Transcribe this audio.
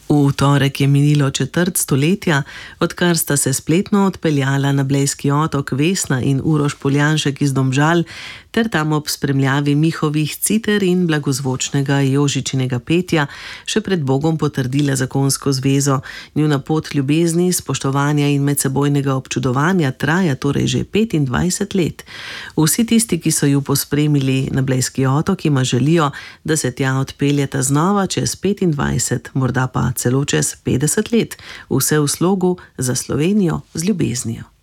V torek je minilo četrt stoletja, odkar sta se spletno odpeljala na Blejski otok Vesna in Uroš Poljanšek iz Domžal, ter tam ob spremljavi Mihovih citer in blagozvočnega Jožičinega petja še pred Bogom potrdila zakonsko zvezo. Njuna pot ljubezni, spoštovanja in medsebojnega občudovanja traja torej že 25 let. Vsi tisti, ki so ju pospremili na Blejski otok, ima želijo, da se tja odpeljeta znova čez 25, morda pa celo čez 50 let. Vse v slogu za Slovenijo z ljubeznijo.